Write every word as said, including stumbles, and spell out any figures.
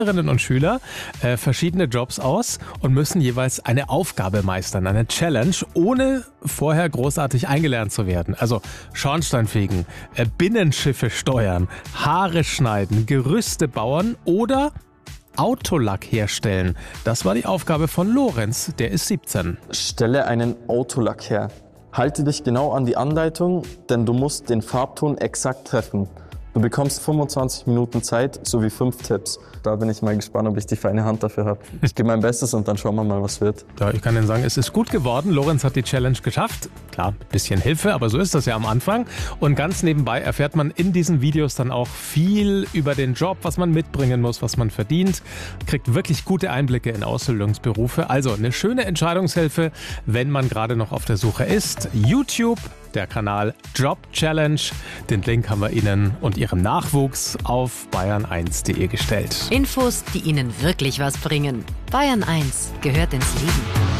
Schülerinnen und Schüler äh, verschiedene Jobs aus und müssen jeweils eine Aufgabe meistern, eine Challenge, ohne vorher großartig eingelernt zu werden. Also Schornsteinfegen, äh, Binnenschiffe steuern, Haare schneiden, Gerüste bauen oder Autolack herstellen. Das war die Aufgabe von Lorenz, der ist siebzehn. Stelle einen Autolack her. Halte dich genau an die Anleitung, denn du musst den Farbton exakt treffen. Du bekommst fünfundzwanzig Minuten Zeit sowie fünf Tipps. Da bin ich mal gespannt, ob ich die feine Hand dafür habe. Ich gebe mein Bestes und dann schauen wir mal, was wird. Ja, ich kann Ihnen sagen, es ist gut geworden. Lorenz hat die Challenge geschafft. Klar, ein bisschen Hilfe, aber so ist das ja am Anfang. Und ganz nebenbei erfährt man in diesen Videos dann auch viel über den Job, was man mitbringen muss, was man verdient. Kriegt wirklich gute Einblicke in Ausbildungsberufe. Also eine schöne Entscheidungshilfe, wenn man gerade noch auf der Suche ist. YouTube, der Kanal Job Challenge. Den Link haben wir Ihnen und Ihrem Nachwuchs auf bayern eins punkt de gestellt. Infos, die Ihnen wirklich was bringen. Bayern eins gehört ins Leben.